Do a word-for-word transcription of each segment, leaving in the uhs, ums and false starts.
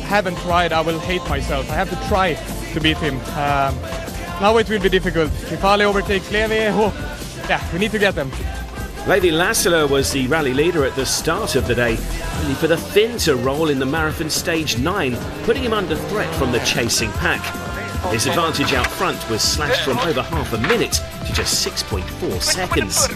haven't tried, I will hate myself. I have to try to beat him. Um, now it will be difficult. If Ali overtakes Levi, oh, yeah, we need to get them. Levi Lassila was the rally leader at the start of the day, only for the Finn to roll in the marathon stage nine, putting him under threat from the chasing pack. His advantage out front was slashed from over half a minute to just six point four seconds.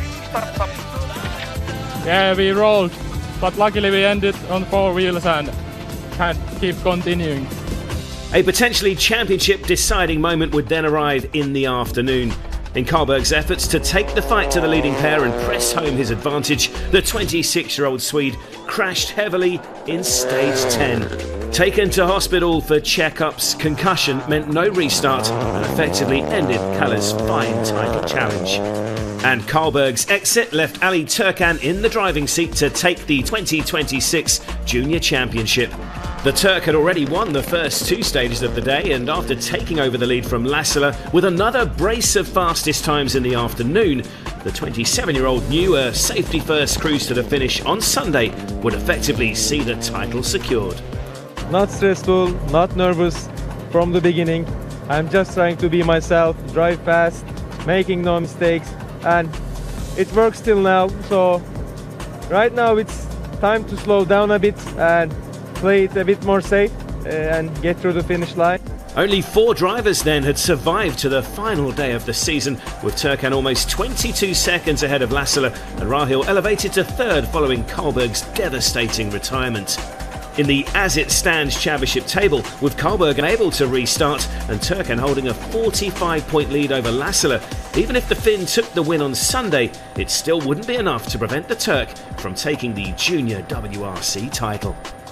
Yeah, we rolled, but luckily we ended on four wheels and can't keep continuing. A potentially championship deciding moment would then arrive in the afternoon. In Karlberg's efforts to take the fight to the leading pair and press home his advantage, the twenty-six-year-old Swede crashed heavily in stage ten. Taken to hospital for checkups, concussion meant no restart and effectively ended Kalle's fine title challenge. And Karlberg's exit left Ali Turkan in the driving seat to take the twenty twenty-six Junior Championship. The Turk had already won the first two stages of the day, and after taking over the lead from Lassila with another brace of fastest times in the afternoon, the twenty-seven-year-old knew a safety-first cruise to the finish on Sunday would effectively see the title secured. Not stressful, not nervous from the beginning. I'm just trying to be myself, drive fast, making no mistakes, and it works till now. So right now it's time to slow down a bit and play it a bit more safe uh, and get through the finish line. Only four drivers then had survived to the final day of the season, with Turkan almost twenty-two seconds ahead of Lassila and Rahil elevated to third following Karlberg's devastating retirement. In the As It Stands Championship table, with Karlberg unable to restart and Turkan holding a forty-five point lead over Lassila, even if the Finn took the win on Sunday, it still wouldn't be enough to prevent the Turk from taking the Junior W R C title.